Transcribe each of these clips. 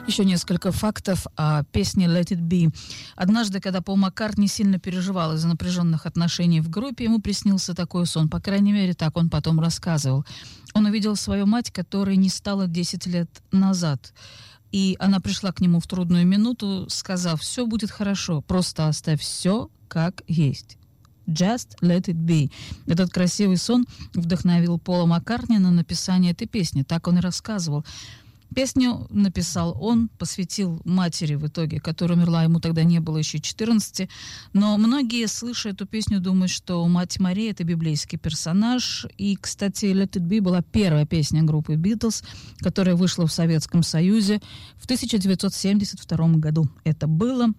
Еще несколько фактов о песне «Let It Be». Однажды, когда Пол Маккартни сильно переживал из-за напряженных отношений в группе, ему приснился такой сон. По крайней мере, так он потом рассказывал. Он увидел свою мать, которой не стало 10 лет назад. И она пришла к нему в трудную минуту, сказав: «Все будет хорошо, просто оставь все как есть». Just let it be. Этот красивый сон вдохновил Пола Маккартни на написание этой песни. Так он и рассказывал. Песню написал он, посвятил матери в итоге, которая умерла, ему тогда не было еще 14. Но многие, слыша эту песню, думают, что мать Мария — это библейский персонаж. И, кстати, «Let It Be» была первая песня группы «Битлз», которая вышла в Советском Союзе в 1972 году. Это было.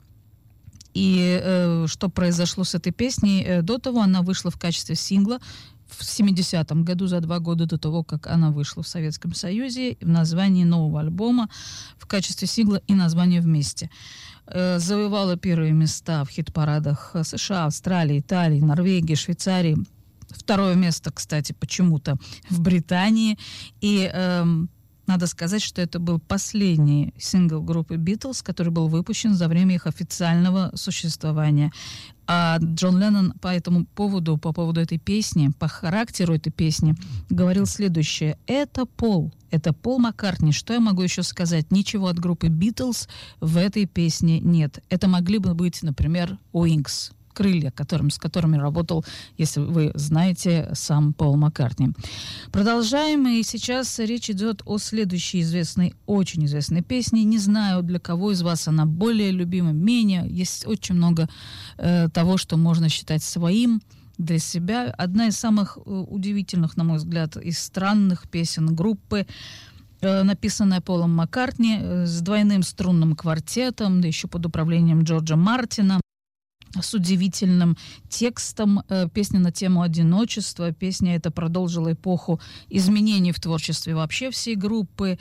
И что произошло с этой песней? До того она вышла в качестве сингла в 70-м году, за 2 года до того, как она вышла в Советском Союзе, в названии нового альбома в качестве сингла и название вместе. Завоевала первые места в хит-парадах США, Австралии, Италии, Норвегии, Швейцарии. Второе место, кстати, почему-то в Британии. И надо сказать, что это был последний сингл группы «Битлз», который был выпущен за время их официального существования. А Джон Леннон по поводу этой песни, по характеру этой песни, говорил следующее. Это Пол Маккартни. Что я могу еще сказать? Ничего от группы «Битлз» в этой песне нет. Это могли бы быть, например, «Wings». Крылья, с которыми работал, если вы знаете, сам Пол Маккартни. Продолжаем, и сейчас речь идет о следующей очень известной песне. Не знаю, для кого из вас она более любима, менее. Есть очень много того, что можно считать своим для себя. Одна из самых удивительных, на мой взгляд, и странных песен группы, написанная Полом Маккартни с двойным струнным квартетом, да еще под управлением Джорджа Мартина, с удивительным текстом. Песня на тему одиночества. Песня эта продолжила эпоху изменений в творчестве вообще всей группы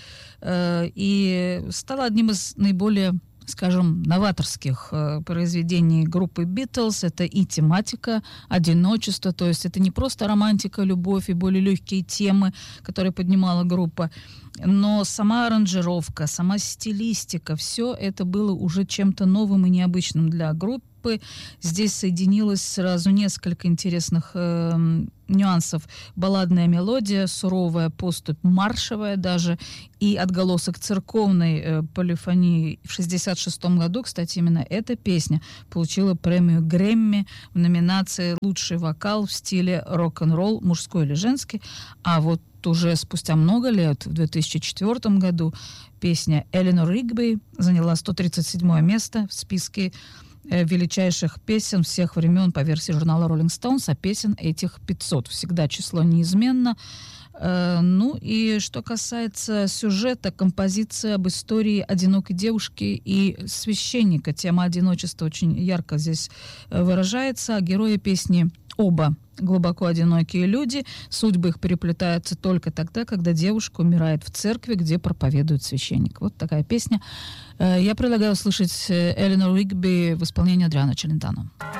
и стала одним из наиболее, скажем, новаторских произведений группы «Битлз». Это и тематика одиночества, то есть это не просто романтика, любовь и более легкие темы, которые поднимала группа, но сама аранжировка, сама стилистика, все это было уже чем-то новым и необычным для группы. Здесь соединилось сразу несколько интересных нюансов. Балладная мелодия, суровая поступь, маршевая даже, и отголосок церковной полифонии. В 1966 году, кстати, именно эта песня получила премию Грэмми в номинации «Лучший вокал в стиле рок-н-ролл, мужской или женский». А вот уже спустя много лет, в 2004 году, песня Эленор Ригби заняла 137 место в списке величайших песен всех времен по версии журнала Rolling Stones, а песен этих 500. Всегда число неизменно. Ну и что касается сюжета, композиции об истории одинокой девушки и священника. Тема одиночества очень ярко здесь выражается. А герои песни оба глубоко одинокие люди. Судьбы их переплетаются только тогда, когда девушка умирает в церкви, где проповедует священник. Вот такая песня. Я предлагаю слушать Эленор Ригби в исполнении Адриано Челентано.